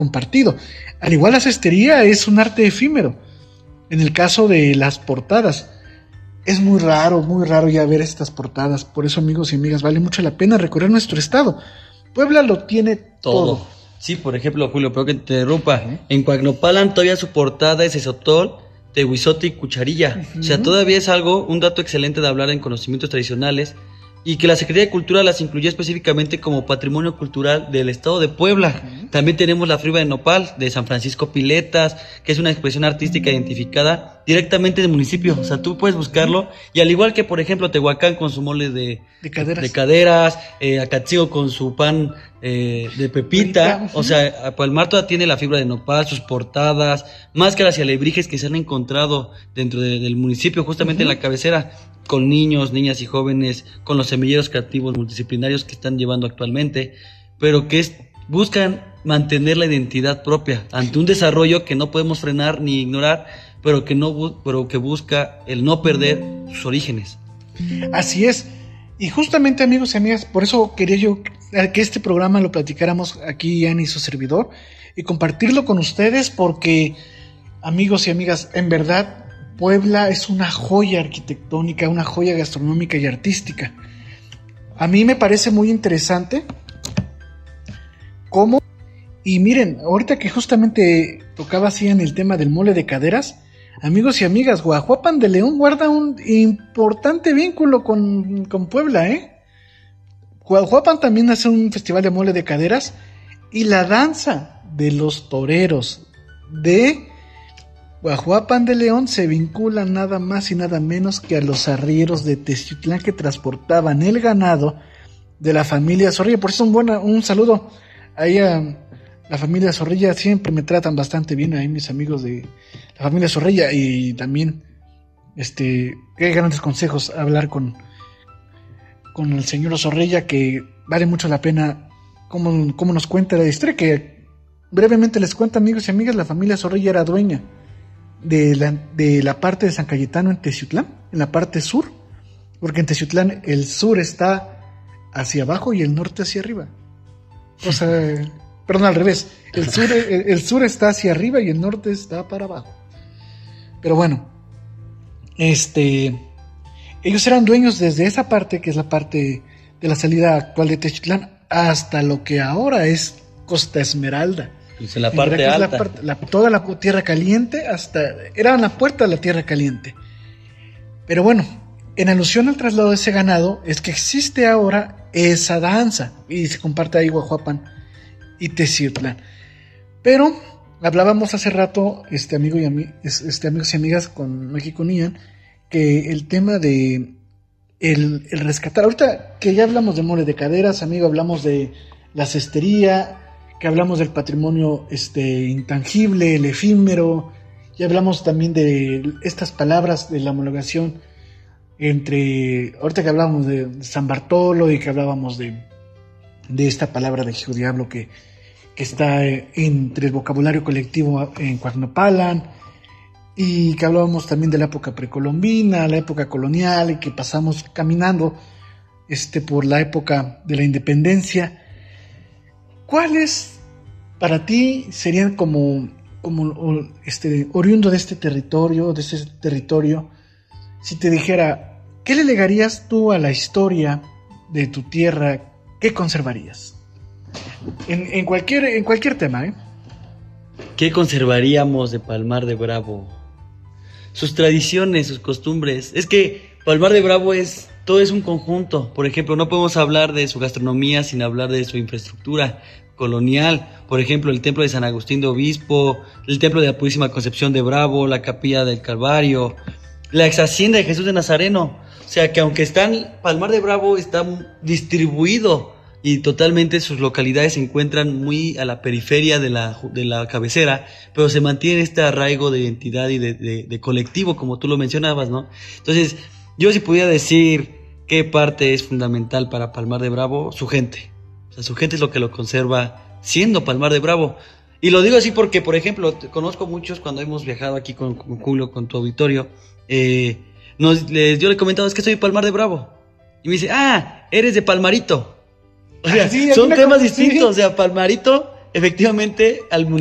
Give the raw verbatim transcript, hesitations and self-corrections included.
compartido. Al igual la cestería es un arte efímero. En el caso de las portadas, es muy raro, muy raro ya ver estas portadas. Por eso, amigos y amigas, vale mucho la pena recorrer nuestro estado. Puebla lo tiene todo. todo. Sí, por ejemplo, Julio, pero que te interrumpa. Uh-huh. En Coacnopalan todavía su portada es Esotol, Tehuizote y Cucharilla. Uh-huh. O sea, todavía es algo, un dato excelente de hablar en conocimientos tradicionales. Y que la Secretaría de Cultura las incluyó específicamente como patrimonio cultural del estado de Puebla. Uh-huh. También tenemos la fibra de nopal de San Francisco Piletas, que es una expresión artística uh-huh. identificada directamente del municipio. O sea, tú puedes buscarlo. Uh-huh. Y al igual que, por ejemplo, Tehuacán con su mole de, de caderas, de caderas eh, Acatzío con su pan eh, de pepita. Uh-huh. O sea, Palmar todavía tiene la fibra de nopal, sus portadas, máscaras y alebrijes que se han encontrado dentro de, del municipio, justamente uh-huh. en la cabecera, con niños, niñas y jóvenes, con los semilleros creativos multidisciplinarios que están llevando actualmente, pero que es, buscan mantener la identidad propia ante un desarrollo que no podemos frenar ni ignorar, pero que no, pero que busca el no perder sus orígenes. Así es, y justamente, amigos y amigas, por eso quería yo que este programa lo platicáramos aquí, Ian y su servidor, y compartirlo con ustedes, porque, amigos y amigas, en verdad Puebla es una joya arquitectónica, una joya gastronómica y artística. A mí me parece muy interesante cómo, y miren, ahorita que justamente tocaba así en el tema del mole de caderas, amigos y amigas, Guajuapan de León guarda un importante vínculo con, con Puebla, ¿eh? Guajuapan también hace un festival de mole de caderas, y la danza de los toreros de Guajuapan de León se vincula nada más y nada menos que a los arrieros de Teciutlán que transportaban el ganado de la familia Zorrilla. Por eso un, buena, un saludo ahí a la familia Zorrilla. Siempre me tratan bastante bien ahí mis amigos de la familia Zorrilla, y también este qué grandes consejos hablar con, con el señor Zorrilla, que vale mucho la pena cómo, cómo nos cuenta la historia, que brevemente les cuento, amigos y amigas. La familia Zorrilla era dueña De la, de la parte de San Cayetano en Teciutlán, en la parte sur, porque en Teciutlán el sur está hacia abajo y el norte hacia arriba. O sea, perdón, al revés. El sur, el, el sur está hacia arriba y el norte está para abajo. Pero bueno, este, ellos eran dueños desde esa parte, que es la parte de la salida actual de Teciutlán, hasta lo que ahora es Costa Esmeralda. Pues en la parte alta. La parte, la, toda la tierra caliente, hasta era la puerta de la tierra caliente. Pero bueno, en alusión al traslado de ese ganado, es que existe ahora esa danza, y se comparte ahí Guajuapan y Teciutlán. Pero hablábamos hace rato, este amigo y ami, este amigos y amigas, con aquí con Ian, que el tema de el, el rescatar, ahorita que ya hablamos de mole de caderas, amigo, hablamos de la cestería, que hablamos del patrimonio este, intangible, el efímero, y hablamos también de estas palabras de la homologación entre, ahorita que hablábamos de San Bartolo, y que hablábamos de, de esta palabra de Hijo Diablo que, que está entre el vocabulario colectivo en Coacnopalan, y que hablábamos también de la época precolombina, la época colonial, y que pasamos caminando este, por la época de la independencia. ¿Cuáles para ti serían como, como este, oriundo de este territorio, de este territorio, si te dijera, ¿qué le legarías tú a la historia de tu tierra? ¿Qué conservarías? En, en, cualquier, en cualquier tema, ¿eh? ¿Qué conservaríamos de Palmar de Bravo? Sus tradiciones, sus costumbres. Es que Palmar de Bravo es... todo es un conjunto. Por ejemplo, no podemos hablar de su gastronomía sin hablar de su infraestructura colonial. Por ejemplo, el templo de San Agustín de Obispo, el templo de la Purísima Concepción de Bravo, la capilla del Calvario, la ex hacienda de Jesús de Nazareno. O sea que aunque están, Palmar de Bravo está distribuido y totalmente sus localidades se encuentran muy a la periferia de la, de la cabecera, pero se mantiene este arraigo de identidad y de, de, de colectivo, como tú lo mencionabas, ¿no? Entonces, yo si pudiera decir qué parte es fundamental para Palmar de Bravo, su gente. O sea, su gente es lo que lo conserva siendo Palmar de Bravo. Y lo digo así porque, por ejemplo, conozco muchos cuando hemos viajado aquí con, con Julio, con tu auditorio, eh, nos, les, yo le he comentado, es que soy de Palmar de Bravo. Y me dice, ah, eres de Palmarito. O sea, sí, son temas distintos. Sí. O sea, Palmarito efectivamente al